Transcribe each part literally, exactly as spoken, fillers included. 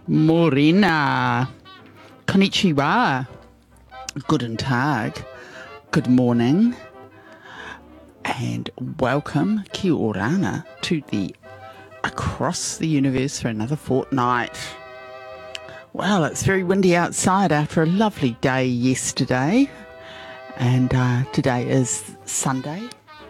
Morena. Konnichiwa. Guten Tag. Good morning. And welcome, Kia orana, to the Across the Universe for another fortnight. Well, it's very windy outside after a lovely day yesterday. And uh, today is Sunday,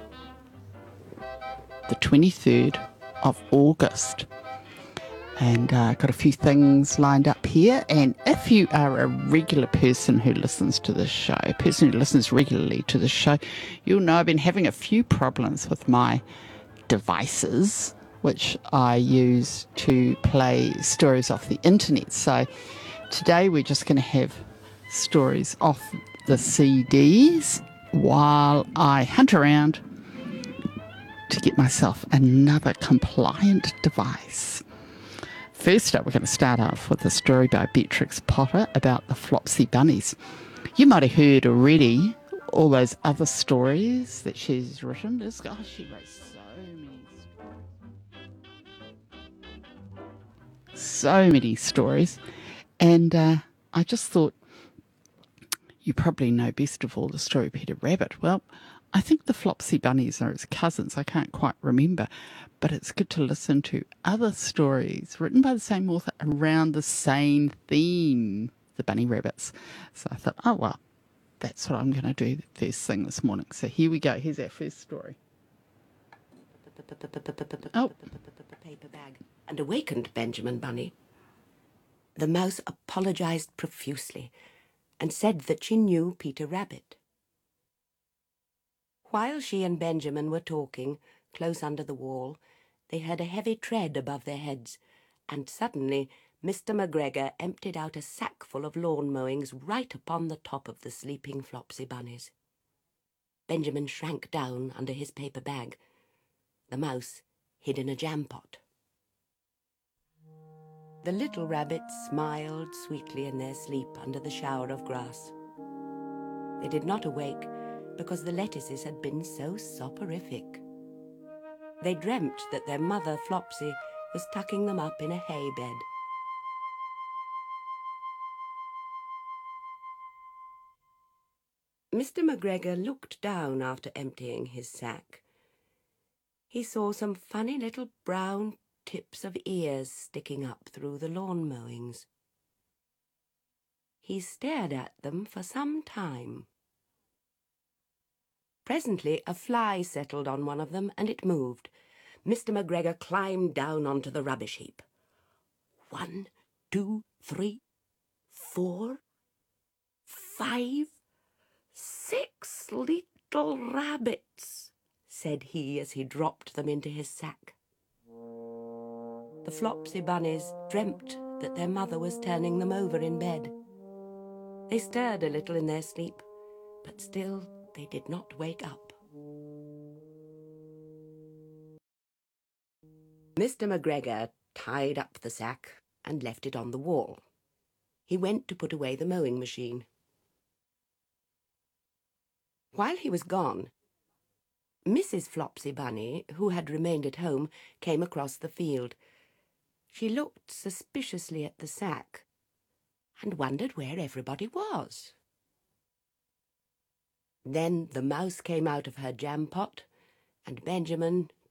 the twenty-third of August. And i uh, got a few things lined up here. And if you are a regular person who listens to this show, a person who listens regularly to the show, you'll know I've been having a few problems with my devices, which I use to play stories off the internet. So today we're just going to have stories off the C Ds while I hunt around to get myself another compliant device. First up, we're going to start off with a story by Beatrix Potter about the Flopsy Bunnies. You might have heard already all those other stories that she's written. This guy, she wrote so many stories. So many stories. And uh, I just thought, you probably know best of all the story of Peter Rabbit. Well, I think the Flopsy Bunnies are his cousins. I can't quite remember. But it's good to listen to other stories written by the same author around the same theme, the bunny rabbits. So I thought, oh, well, that's what I'm going to do the first thing this morning. So here we go. Here's our first story. Oh. Paper bag and awakened Benjamin Bunny. The mouse apologized profusely and said that she knew Peter Rabbit. While she and Benjamin were talking, close under the wall, they heard a heavy tread above their heads, and suddenly Mister McGregor emptied out a sackful of lawn mowings right upon the top of the sleeping Flopsy Bunnies. Benjamin shrank down under his paper bag. The mouse hid in a jam pot. The little rabbits smiled sweetly in their sleep under the shower of grass. They did not awake because the lettuces had been so soporific. They dreamt that their mother, Flopsy, was tucking them up in a hay bed. Mister McGregor looked down after emptying his sack. He saw some funny little brown tips of ears sticking up through the lawn mowings. He stared at them for some time. Presently a fly settled on one of them and it moved. Mister McGregor climbed down onto the rubbish heap. One, two, three, four, five, six little rabbits, said he as he dropped them into his sack. The Flopsy Bunnies dreamt that their mother was turning them over in bed. They stirred a little in their sleep, but still they did not wake up. Mister McGregor tied up the sack and left it on the wall. He went to put away the mowing machine. While he was gone, Missus Flopsy Bunny, who had remained at home, came across the field. She looked suspiciously at the sack and wondered where everybody was. Then the mouse came out of her jam pot, and Benjamin,